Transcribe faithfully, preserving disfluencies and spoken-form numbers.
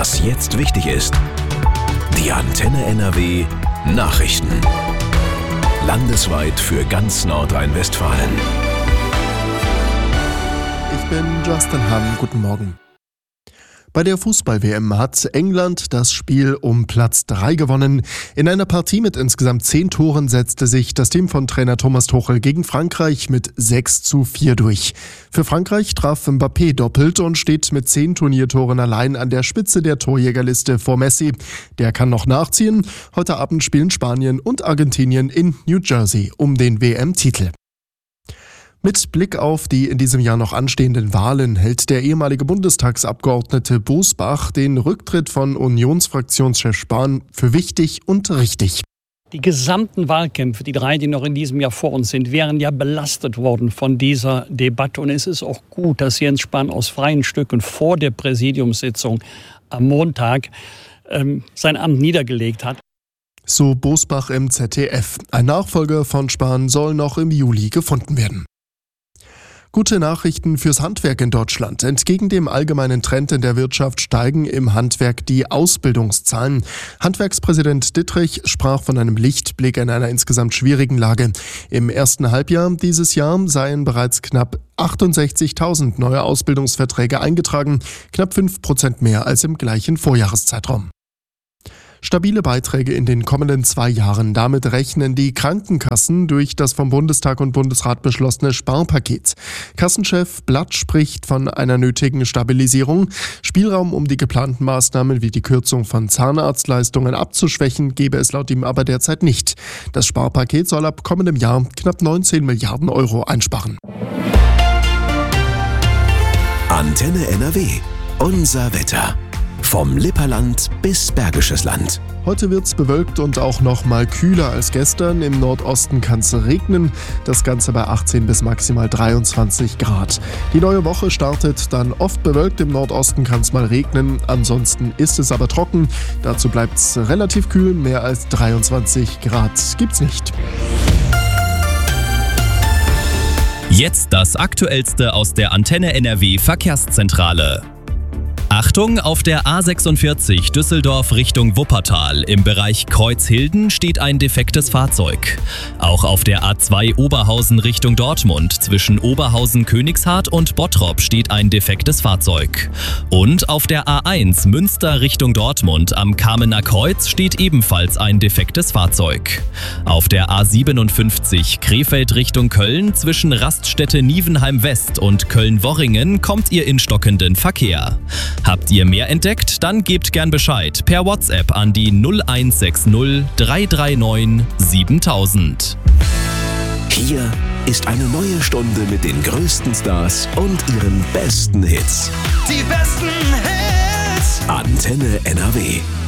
Was jetzt wichtig ist. Die Antenne N R W Nachrichten. Landesweit für ganz Nordrhein-Westfalen. Ich bin Justin Hamm. Guten Morgen. Bei der Fußball-W M hat England das Spiel um Platz drei gewonnen. In einer Partie mit insgesamt zehn Toren setzte sich das Team von Trainer Thomas Tuchel gegen Frankreich mit sechs zu vier durch. Für Frankreich traf Mbappé doppelt und steht mit zehn Turniertoren allein an der Spitze der Torjägerliste vor Messi. Der kann noch nachziehen. Heute Abend spielen Spanien und Argentinien in New Jersey um den W M-Titel. Mit Blick auf die in diesem Jahr noch anstehenden Wahlen hält der ehemalige Bundestagsabgeordnete Bosbach den Rücktritt von Unionsfraktionschef Spahn für wichtig und richtig. Die gesamten Wahlkämpfe, die drei, die noch in diesem Jahr vor uns sind, wären ja belastet worden von dieser Debatte. Und es ist auch gut, dass Jens Spahn aus freien Stücken vor der Präsidiumssitzung am Montag ähm, sein Amt niedergelegt hat. So Bosbach im Z D F. Ein Nachfolger von Spahn soll noch im Juli gefunden werden. Gute Nachrichten fürs Handwerk in Deutschland. Entgegen dem allgemeinen Trend in der Wirtschaft steigen im Handwerk die Ausbildungszahlen. Handwerkspräsident Dittrich sprach von einem Lichtblick in einer insgesamt schwierigen Lage. Im ersten Halbjahr dieses Jahr seien bereits knapp achtundsechzigtausend neue Ausbildungsverträge eingetragen, knapp fünf Prozent mehr als im gleichen Vorjahreszeitraum. Stabile Beiträge in den kommenden zwei Jahren. Damit rechnen die Krankenkassen durch das vom Bundestag und Bundesrat beschlossene Sparpaket. Kassenchef Blatt spricht von einer nötigen Stabilisierung. Spielraum, um die geplanten Maßnahmen wie die Kürzung von Zahnarztleistungen abzuschwächen, gebe es laut ihm aber derzeit nicht. Das Sparpaket soll ab kommendem Jahr knapp neunzehn Milliarden Euro einsparen. Antenne N R W. Unser Wetter. Vom Lipperland bis Bergisches Land. Heute wird's bewölkt und auch noch mal kühler als gestern. Im Nordosten kann's regnen. Das Ganze bei achtzehn bis maximal dreiundzwanzig Grad. Die neue Woche startet dann oft bewölkt. Im Nordosten kann's mal regnen. Ansonsten ist es aber trocken. Dazu bleibt's relativ kühl. Mehr als dreiundzwanzig Grad gibt's nicht. Jetzt das Aktuellste aus der Antenne N R W Verkehrszentrale. Achtung, auf der A sechsundvierzig Düsseldorf Richtung Wuppertal im Bereich Kreuzhilden steht ein defektes Fahrzeug. Auch auf der A zwei Oberhausen Richtung Dortmund zwischen Oberhausen-Königshardt und Bottrop steht ein defektes Fahrzeug. Und auf der A eins Münster Richtung Dortmund am Kamener Kreuz steht ebenfalls ein defektes Fahrzeug. Auf der A siebenundfünfzig Krefeld Richtung Köln zwischen Raststätte Nievenheim West und Köln-Worringen kommt ihr in stockenden Verkehr. Habt ihr mehr entdeckt? Dann gebt gern Bescheid per WhatsApp an die null eins sechs null drei drei neun siebentausend. Hier ist eine neue Stunde mit den größten Stars und ihren besten Hits. Die besten Hits. Antenne N R W.